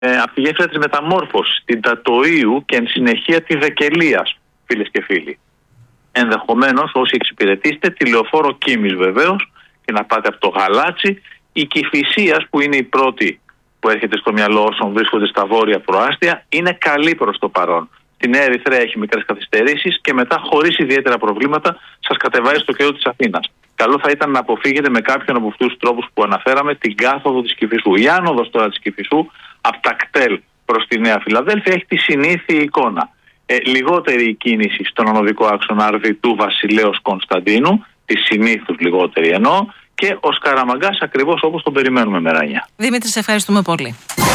από τη γέφυρα της Μεταμόρφωσης, την Τατοΐου και εν συνεχεία τη Βεκελίας, φίλες και φίλοι. Ενδεχομένως, όσοι εξυπηρετήσετε, τη Λεωφόρο Κίμης βεβαίως, και να πάτε από το Γαλάτσι, η Κηφισίας που είναι η πρώτη που έρχεται στο μυαλό όσων βρίσκονται στα βόρεια προάστια, είναι καλή προς το παρόν. Στη Νέα Ερυθρέα έχει μικρές καθυστερήσεις και μετά, χωρίς ιδιαίτερα προβλήματα, σας κατεβάζει στο κέντρο της Αθήνας. Καλό θα ήταν να αποφύγετε με κάποιον από αυτούς τους τρόπους που αναφέραμε την κάθοδο της Κηφισού. Η άνοδος τώρα της Κηφισού από τα κτέλ προς τη Νέα Φιλαδέλφια έχει τη συνήθεια εικόνα. Λιγότερη η κίνηση στον ανωδικό άξονα Αρβιτού Βασιλέως Κωνσταντίνου, τη συνήθους λιγότερη εννοώ, και ο Σκαραμαγκάς ακριβώς όπως τον περιμένουμε, Μεράνια. Δημήτρη, σε ευχαριστούμε πολύ.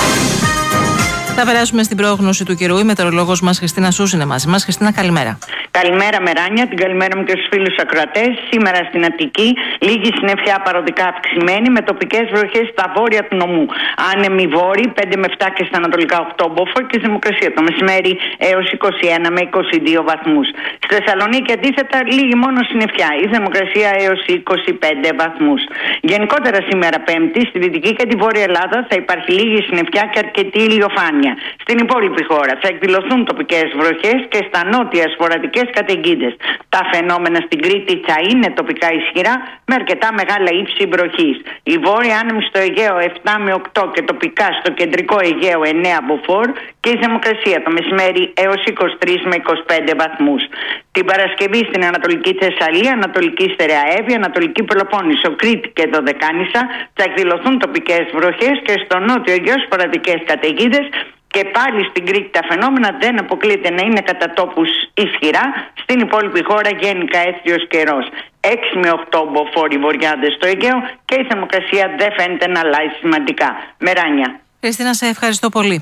Θα περάσουμε στην πρόγνωση του καιρού. Η μετεωρολόγος μας Χριστίνα Σούς είναι μαζί μας. Χριστίνα, καλημέρα. Καλημέρα, Μεράνια. Την καλημέρα μου και στους φίλους ακροατές. Σήμερα στην Αττική, λίγη συννεφιά παροδικά αυξημένη, με τοπικές βροχές στα βόρεια του νομού. Άνεμοι βόρειοι, 5 με 7 και στα ανατολικά 8 μποφόρ, και θερμοκρασία το μεσημέρι έως 21 με 22 βαθμούς. Στη Θεσσαλονίκη, αντίθετα, λίγη μόνο συννεφιά. Η θερμοκρασία έως 25 βαθμούς. Γενικότερα σήμερα Πέμπτη, στη Δυτική και τη Βόρεια Ελλάδα θα υπάρχει λίγη συννεφιά και αρκετή ηλιοφάνεια. Στην υπόλοιπη χώρα θα εκδηλωθούν τοπικές βροχές και στα νότια σποραδικές καταιγίδες. Τα φαινόμενα στην Κρήτη θα είναι τοπικά ισχυρά, με αρκετά μεγάλα ύψη βροχής. Η βόρεια άνεμη στο Αιγαίο 7 με 8 και τοπικά στο κεντρικό Αιγαίο 9 μποφόρ, και η θερμοκρασία το μεσημέρι έως 23 με 25 βαθμούς. Την Παρασκευή στην Ανατολική Θεσσαλία, Ανατολική Στερεαεύη, Ανατολική Πελοπόννησο, Κρήτη και Δωδεκάνησα θα εκδηλωθούν τοπικές βροχές και στο νότιο Αιγαίο σποραδικές καταιγίδες. Και πάλι στην Κρήτη τα φαινόμενα δεν αποκλείεται να είναι κατά τόπους ισχυρά. Στην υπόλοιπη χώρα γενικά έθριος καιρός. 6 με 8 μποφόρ βορειάδες στο Αιγαίο, και η θερμοκρασία δεν φαίνεται να αλλάζει σημαντικά. Μεράνια. Χριστίνα, σε ευχαριστώ πολύ.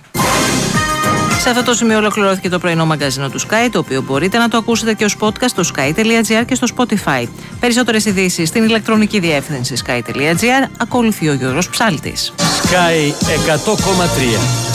Σε αυτό το σημείο ολοκληρώθηκε το πρωινό μαγκαζίνο του Sky, το οποίο μπορείτε να το ακούσετε και ως podcast στο sky.gr και στο Spotify. Περισσότερες ειδήσεις στην ηλεκτρονική διεύθυνση sky.gr. Ακολουθεί ο Γιώργος Ψάλτης. Sky 100,3.